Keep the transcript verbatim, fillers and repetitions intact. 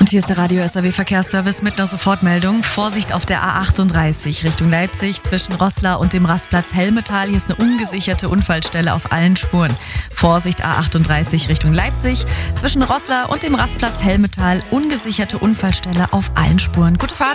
Und hier ist der Radio S R W Verkehrsservice mit einer Sofortmeldung. Vorsicht auf der A achtunddreißig Richtung Leipzig zwischen Roßla und dem Rastplatz Helmetal. Hier ist eine ungesicherte Unfallstelle auf allen Spuren. Vorsicht A achtunddreißig Richtung Leipzig zwischen Roßla und dem Rastplatz Helmetal. Ungesicherte Unfallstelle auf allen Spuren. Gute Fahrt!